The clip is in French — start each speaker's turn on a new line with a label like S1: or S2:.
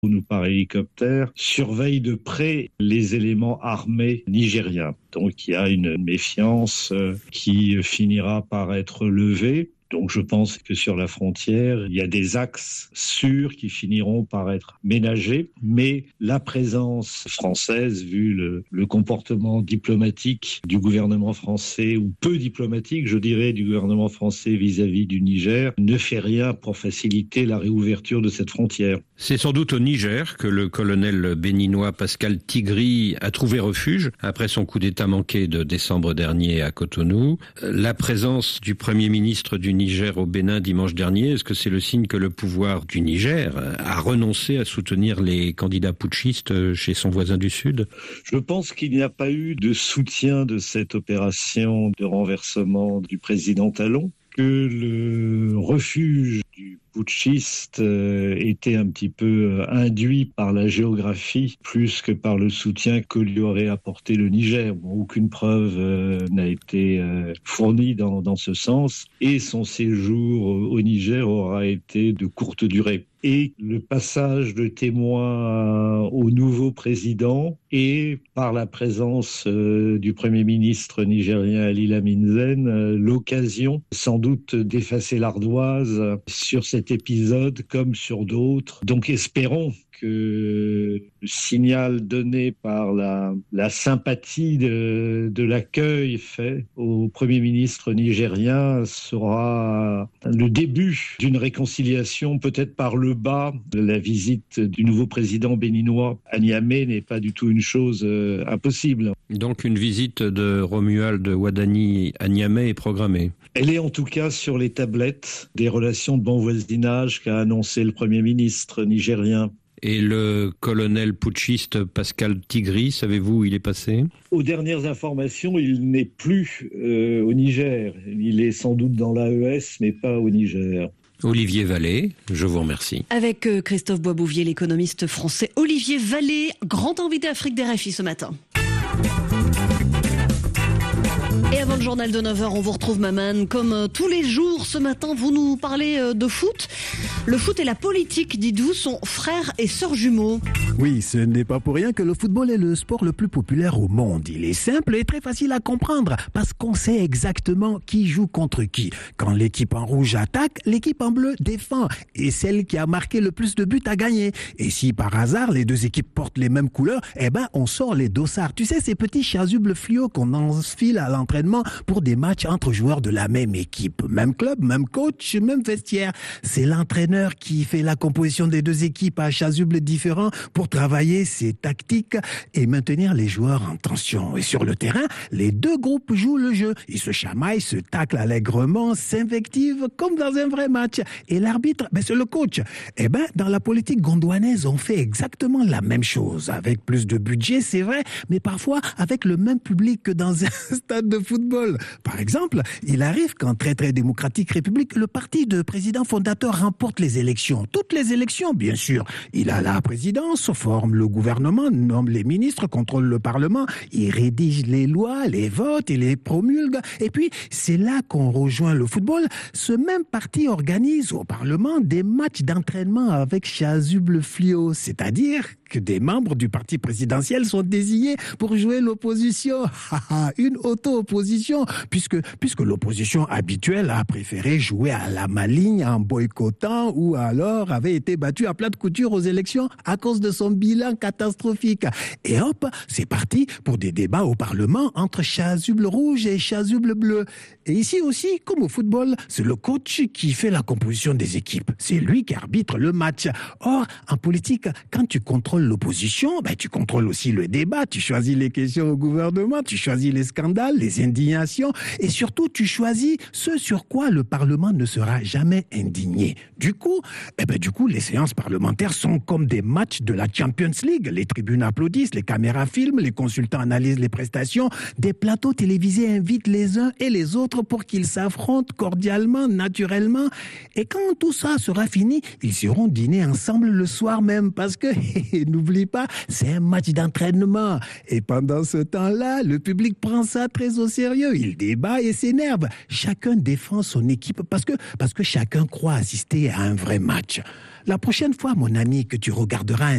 S1: ou par hélicoptère, surveille de près les éléments armés nigériens. Donc il y a une méfiance qui finira par être levée. Donc je pense que sur la frontière, il y a des axes sûrs qui finiront par être ménagés, mais la présence française, vu le comportement diplomatique du gouvernement français, ou peu diplomatique, je dirais, du gouvernement français vis-à-vis du Niger, ne fait rien pour faciliter la réouverture de cette frontière.
S2: C'est sans doute au Niger que le colonel béninois Pascal Tigri a trouvé refuge après son coup d'État manqué de décembre dernier à Cotonou. La présence du Premier ministre du Niger au Bénin dimanche dernier, est-ce que c'est le signe que le pouvoir du Niger a renoncé à soutenir les candidats putschistes chez son voisin du Sud?
S1: Je pense qu'il n'y a pas eu de soutien de cette opération de renversement du président Talon, que le refuge du putschiste était un petit peu induit par la géographie plus que par le soutien que lui aurait apporté le Niger. Bon, aucune preuve n'a été fournie dans ce sens, et son séjour au Niger aura été de courte durée. Et le passage de témoin au nouveau président, et par la présence du Premier ministre nigérien Ali Lamine Zen, l'occasion sans doute d'effacer l'ardoise sur cet épisode comme sur d'autres. Donc espérons que le signal donné par la sympathie de l'accueil fait au Premier ministre nigérien sera le début d'une réconciliation, peut-être par le bas. La visite du nouveau président béninois à Niamey n'est pas du tout une chose impossible.
S2: Donc une visite de Romuald Wadani à Niamey est programmée.
S1: Elle est en tout cas sur les tablettes des relations de bon voisinage qu'a annoncé le Premier ministre nigérien.
S2: Et le colonel putschiste Pascal Tigri, savez-vous où il est passé?
S1: Aux dernières informations, il n'est plus au Niger. Il est sans doute dans l'AES, mais pas au Niger.
S2: Olivier Vallée, je vous remercie.
S3: Avec Christophe Boisbouvier, l'économiste français Olivier Vallée, grand invité Afrique des RFI ce matin. Et avant le journal de 9h, on vous retrouve Maman. Comme tous les jours, ce matin, vous nous parlez de foot. Le foot et la politique, dites-vous, sont frères et sœurs jumeaux.
S4: Oui, ce n'est pas pour rien que le football est le sport le plus populaire au monde. Il est simple et très facile à comprendre parce qu'on sait exactement qui joue contre qui. Quand l'équipe en rouge attaque, l'équipe en bleu défend. Et celle qui a marqué le plus de buts a gagné. Et si par hasard les deux équipes portent les mêmes couleurs, on sort les dossards. Tu sais, ces petits chasubles fluo qu'on enfile à l'entraînement pour des matchs entre joueurs de la même équipe. Même club, même coach, même vestiaire. C'est l'entraîneur qui fait la composition des deux équipes à chasubles différents pour travailler ses tactiques et maintenir les joueurs en tension. Et sur le terrain, les deux groupes jouent le jeu. Ils se chamaillent, se taclent allègrement, s'invectivent comme dans un vrai match. Et l'arbitre, c'est le coach. Dans la politique gondouanaise, on fait exactement la même chose. Avec plus de budget, c'est vrai, mais parfois avec le même public que dans un stade de football. Par exemple, il arrive qu'en très démocratique république, le parti de président fondateur remporte les élections. Toutes les élections, bien sûr. Il a la présidence, forme le gouvernement, nomme les ministres, contrôle le parlement, il rédige les lois, les votes et les promulgue. Et puis, c'est là qu'on rejoint le football. Ce même parti organise au parlement des matchs d'entraînement avec chasuble fluo, c'est-à-dire que des membres du parti présidentiel sont désignés pour jouer l'opposition. Une auto-opposition, puisque l'opposition habituelle a préféré jouer à la maligne en boycottant ou alors avait été battue à plate couture aux élections à cause de son bilan catastrophique. Et hop, c'est parti pour des débats au Parlement entre chasuble rouge et chasuble bleu. Et ici aussi, comme au football, c'est le coach qui fait la composition des équipes. C'est lui qui arbitre le match. Or, en politique, quand tu contrôles l'opposition, tu contrôles aussi le débat, tu choisis les questions au gouvernement, tu choisis les scandales, les indignations, et surtout, tu choisis ce sur quoi le Parlement ne sera jamais indigné. Du coup, les séances parlementaires sont comme des matchs de la Champions League. Les tribunes applaudissent, les caméras filment, les consultants analysent les prestations, des plateaux télévisés invitent les uns et les autres pour qu'ils s'affrontent cordialement, naturellement. Et quand tout ça sera fini, ils iront dîner ensemble le soir même parce que, n'oublie pas, c'est un match d'entraînement. Et pendant ce temps-là, le public prend ça très au sérieux. Il débat et s'énerve. Chacun défend son équipe parce que chacun croit assister à un vrai match. La prochaine fois, mon ami, que tu regarderas un